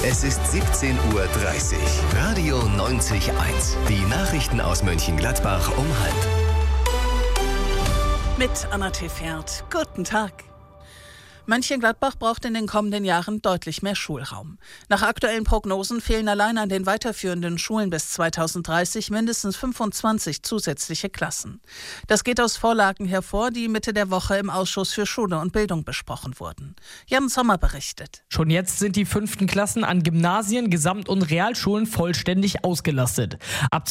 Es ist 17:30 Uhr. Radio 90.1. Die Nachrichten aus Mönchengladbach um 12:30. Mit Anna Tefert. Guten Tag. Mönchengladbach braucht in den kommenden Jahren deutlich mehr Schulraum. Nach aktuellen Prognosen fehlen allein an den weiterführenden Schulen bis 2030 mindestens 25 zusätzliche Klassen. Das geht aus Vorlagen hervor, die Mitte der Woche im Ausschuss für Schule und Bildung besprochen wurden. Jan Sommer berichtet. Schon jetzt sind die 5. Klassen an Gymnasien, Gesamt- und Realschulen vollständig ausgelastet. Ab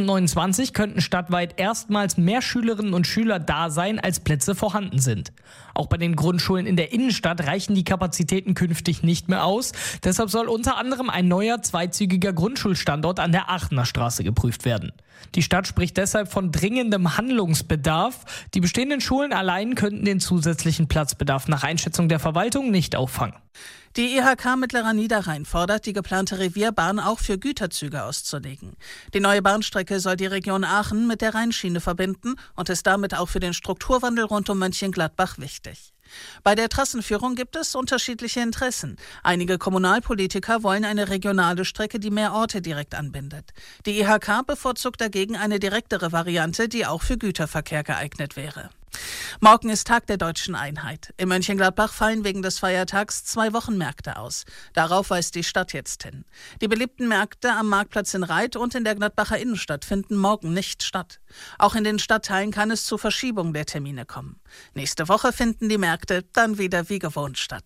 2029 könnten stadtweit erstmals mehr Schülerinnen und Schüler da sein, als Plätze vorhanden sind. Auch bei den Grundschulen in der Innenstadt reichen die Kapazitäten künftig nicht mehr aus. Deshalb soll unter anderem ein neuer zweizügiger Grundschulstandort an der Aachener Straße geprüft werden. Die Stadt spricht deshalb von dringendem Handlungsbedarf. Die bestehenden Schulen allein könnten den zusätzlichen Platzbedarf nach Einschätzung der Verwaltung nicht auffangen. Die IHK Mittlerer Niederrhein fordert, die geplante Revierbahn auch für Güterzüge auszulegen. Die neue Bahnstrecke soll die Region Aachen mit der Rheinschiene verbinden und ist damit auch für den Strukturwandel rund um Mönchengladbach wichtig. Bei der Trassenführung gibt es unterschiedliche Interessen. Einige Kommunalpolitiker wollen eine regionale Strecke, die mehr Orte direkt anbindet. Die IHK bevorzugt dagegen eine direktere Variante, die auch für Güterverkehr geeignet wäre. Morgen ist Tag der Deutschen Einheit. In Mönchengladbach fallen wegen des Feiertags 2 Wochenmärkte aus. Darauf weist die Stadt jetzt hin. Die beliebten Märkte am Marktplatz in Reit und in der Gladbacher Innenstadt finden morgen nicht statt. Auch in den Stadtteilen kann es zu Verschiebung der Termine kommen. Nächste Woche finden die Märkte dann wieder wie gewohnt statt.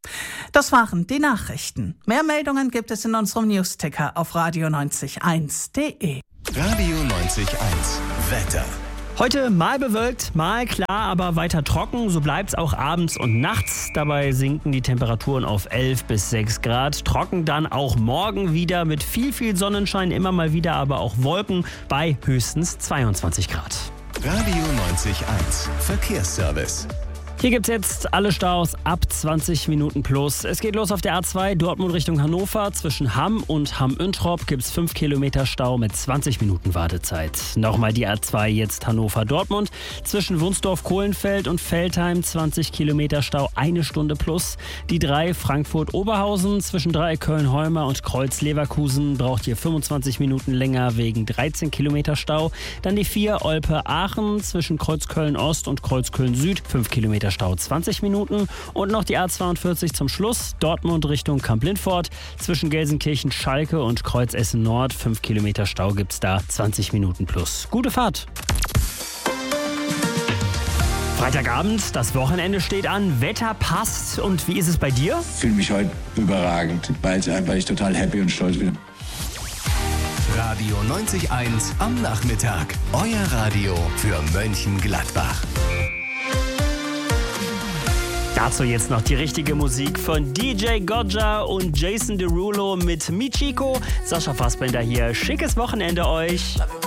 Das waren die Nachrichten. Mehr Meldungen gibt es in unserem Newsticker auf radio901.de. Radio 90.1. Wetter. Heute mal bewölkt, mal klar, aber weiter trocken. So bleibt's auch abends und nachts. Dabei sinken die Temperaturen auf 11 bis 6 Grad. Trocken dann auch morgen wieder mit viel Sonnenschein, immer mal wieder aber auch Wolken bei höchstens 22 Grad. Radio 90.1. Verkehrsservice. Hier gibt's jetzt alle Staus ab 20 Minuten plus. Es geht los auf der A2 Dortmund Richtung Hannover. Zwischen Hamm und Hamm-Üntrop gibt's 5 Kilometer Stau mit 20 Minuten Wartezeit. Nochmal die A2 jetzt Hannover-Dortmund. Zwischen Wunsdorf-Kohlenfeld und Veltheim 20 Kilometer Stau, 1 Stunde plus. Die 3 Frankfurt-Oberhausen zwischen Köln-Heuma und Kreuz-Leverkusen braucht hier 25 Minuten länger wegen 13 Kilometer Stau. Dann die 4 Olpe-Aachen zwischen Kreuzköln-Ost und Kreuzköln-Süd, 5 Kilometer Stau, 20 Minuten. Und noch die A42 zum Schluss, Dortmund Richtung Kamp-Lintfort. Zwischen Gelsenkirchen-Schalke und Kreuz-Essen-Nord, 5 Kilometer Stau gibt's da, 20 Minuten plus. Gute Fahrt! Freitagabend, das Wochenende steht an, Wetter passt. Und wie ist es bei dir? Ich fühle mich heute überragend, weil ich total happy und stolz bin. Radio 90.1 am Nachmittag. Euer Radio für Mönchengladbach. Dazu jetzt noch die richtige Musik von DJ Gojja und Jason Derulo mit Michiko. Sascha Fassbender hier. Schickes Wochenende euch.